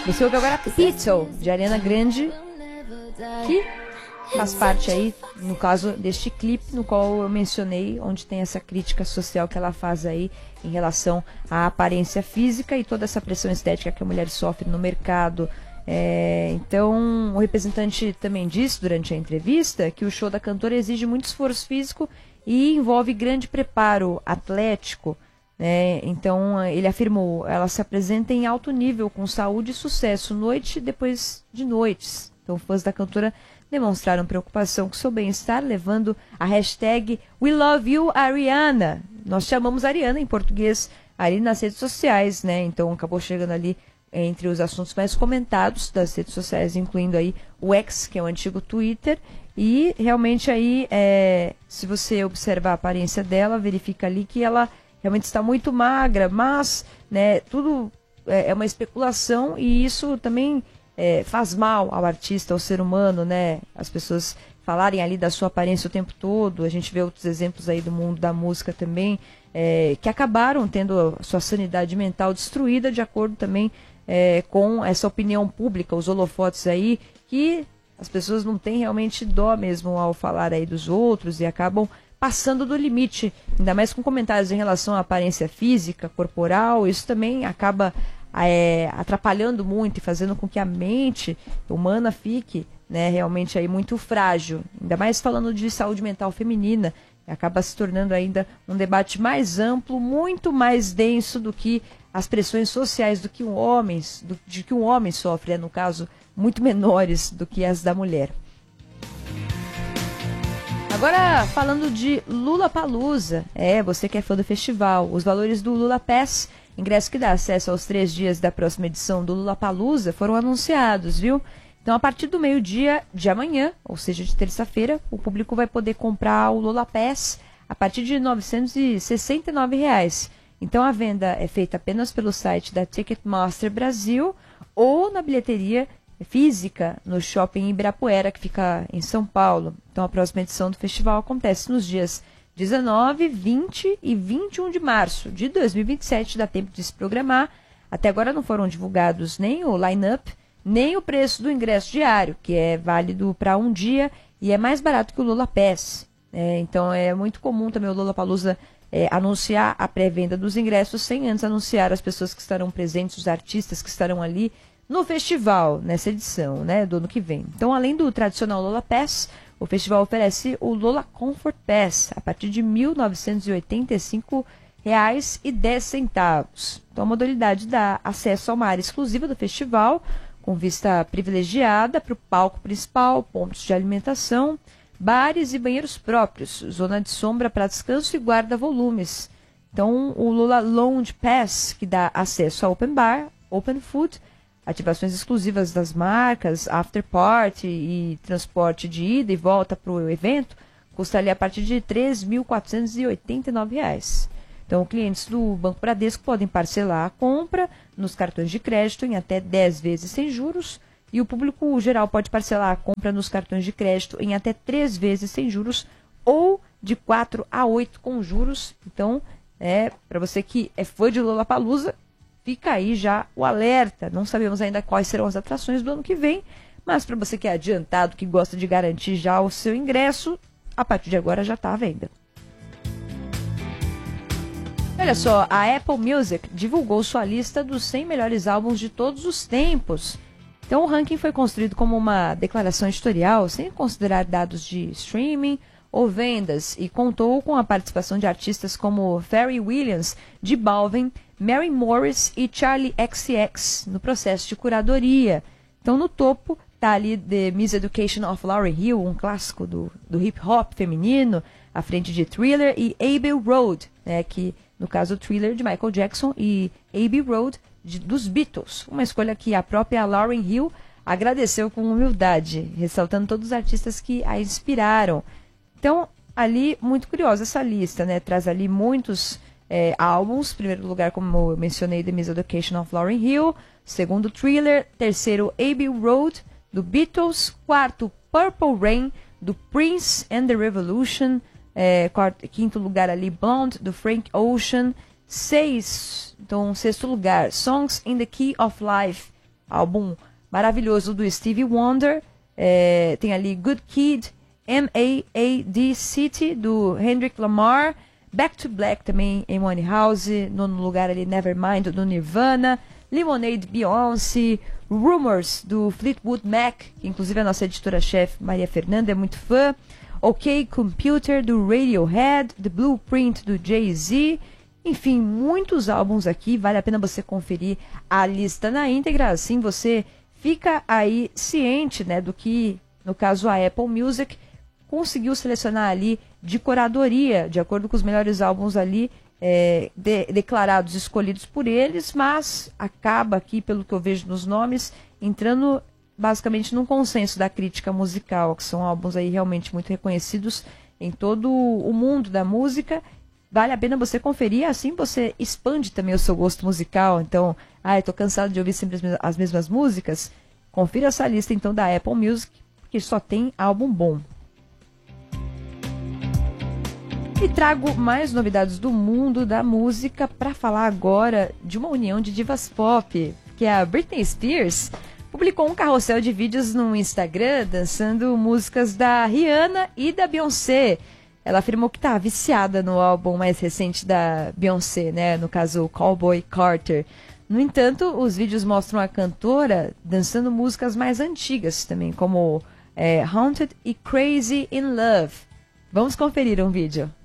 Você ouve agora Pizzo, de Ariana Grande, que faz parte aí, no caso deste clipe, no qual eu mencionei, onde tem essa crítica social que ela faz aí em relação à aparência física e toda essa pressão estética que a mulher sofre no mercado. Então, o representante também disse durante a entrevista que o show da cantora exige muito esforço físico e envolve grande preparo atlético. Então, ele afirmou, ela se apresenta em alto nível, com saúde e sucesso, noite depois de noites. Então, fãs da cantora demonstraram preocupação com seu bem-estar, levando a hashtag We Love You Ariana. Nós chamamos Ariana em português ali nas redes sociais, né? Então, acabou chegando ali entre os assuntos mais comentados das redes sociais, incluindo aí o X, que é o antigo Twitter. E realmente aí, se você observar a aparência dela, verifica ali que ela realmente está muito magra, mas, né, tudo é uma especulação e isso também faz mal ao artista, ao ser humano, né? As pessoas falarem ali da sua aparência o tempo todo. A gente vê outros exemplos aí do mundo da música também, que acabaram tendo a sua sanidade mental destruída de acordo também com essa opinião pública, os holofotes aí, que as pessoas não têm realmente dó mesmo ao falar aí dos outros e acabam passando do limite, ainda mais com comentários em relação à aparência física, corporal. Isso também acaba atrapalhando muito e fazendo com que a mente humana fique, né, realmente aí muito frágil, ainda mais falando de saúde mental feminina. Acaba se tornando ainda um debate mais amplo, muito mais denso do que as pressões sociais do que de que um homem sofre, no caso, muito menores do que as da mulher. Agora, falando de Lollapalooza, você que é fã do festival, os valores do Lula Pass, ingresso que dá acesso aos 3 dias da próxima edição do Lollapalooza, foram anunciados, viu? Então, a partir do meio-dia de amanhã, ou seja, de terça-feira, o público vai poder comprar o Lula Pass a partir de R$ 969. Então, a venda é feita apenas pelo site da Ticketmaster Brasil ou na bilheteria física no Shopping Ibirapuera, que fica em São Paulo. Então, a próxima edição do festival acontece nos dias 19, 20 e 21 de março de 2027. Dá tempo de se programar. Até agora não foram divulgados nem o line-up, nem o preço do ingresso diário, que é válido para um dia e é mais barato que o Lula Pass. Então, é muito comum também o Lollapalooza anunciar a pré-venda dos ingressos sem antes anunciar as pessoas que estarão presentes, os artistas que estarão ali no festival, nessa edição, né, do ano que vem. Então, além do tradicional Lolla Pass, o festival oferece o Lolla Comfort Pass a partir de R$ 1.985,10. Então, a modalidade dá acesso a uma área exclusiva do festival, com vista privilegiada para o palco principal, pontos de alimentação, bares e banheiros próprios, zona de sombra para descanso e guarda-volumes. Então, o Lolla Lounge Pass, que dá acesso a open bar, open food, ativações exclusivas das marcas, after party e transporte de ida e volta para o evento, custaria a partir de R$ 3.489. Então, clientes do Banco Bradesco podem parcelar a compra nos cartões de crédito em até 10 vezes sem juros, e o público geral pode parcelar a compra nos cartões de crédito em até 3 vezes sem juros ou de 4 a 8 com juros. Então, para você que é fã de Lollapalooza, fica aí já o alerta. Não sabemos ainda quais serão as atrações do ano que vem, mas para você que é adiantado, que gosta de garantir já o seu ingresso, a partir de agora já está à venda. Olha só, a Apple Music divulgou sua lista dos 100 melhores álbuns de todos os tempos. Então, o ranking foi construído como uma declaração editorial, sem considerar dados de streaming ou vendas, e contou com a participação de artistas como Pharrell Williams, J Balvin, Mary Morris e Charli XCX no processo de curadoria. Então, no topo está ali The Miseducation of Lauryn Hill, um clássico do hip-hop feminino, à frente de Thriller e Abbey Road, né, que no caso Thriller de Michael Jackson e Abbey Road dos Beatles. Uma escolha que a própria Lauryn Hill agradeceu com humildade, ressaltando todos os artistas que a inspiraram. Então, ali, muito curiosa essa lista, né? Traz ali muitos álbuns. Em primeiro lugar, como eu mencionei, The Miseducation of Lauryn Hill. Segundo, Thriller. Terceiro, Abbey Road, do Beatles. Quarto, Purple Rain, do Prince and the Revolution. Quinto lugar ali, Blonde, do Frank Ocean. Sexto lugar, Songs in the Key of Life, álbum maravilhoso do Stevie Wonder. Tem ali Good Kid, M.A.A.D. City, do Kendrick Lamar, Back to Black também, Amy House, no lugar ali Nevermind, do Nirvana, Lemonade, Beyoncé, Rumors, do Fleetwood Mac, que inclusive a nossa editora-chefe Maria Fernanda é muito fã, OK Computer, do Radiohead, The Blueprint, do Jay-Z, enfim, muitos álbuns aqui, vale a pena você conferir a lista na íntegra, assim você fica aí ciente, né, do que, no caso, a Apple Music conseguiu selecionar ali de curadoria, de acordo com os melhores álbuns ali declarados, escolhidos por eles, mas acaba aqui, pelo que eu vejo nos nomes, entrando basicamente num consenso da crítica musical, que são álbuns aí realmente muito reconhecidos em todo o mundo da música. Vale a pena você conferir, assim você expande também o seu gosto musical. Então, eu tô cansado de ouvir sempre as mesmas músicas. Confira essa lista então da Apple Music, porque só tem álbum bom. E trago mais novidades do mundo da música para falar agora de uma união de divas pop, que é a Britney Spears publicou um carrossel de vídeos no Instagram dançando músicas da Rihanna e da Beyoncé. Ela afirmou que está viciada no álbum mais recente da Beyoncé, né? No caso, Cowboy Carter. No entanto, os vídeos mostram a cantora dançando músicas mais antigas também, como Haunted e Crazy in Love. Vamos conferir um vídeo.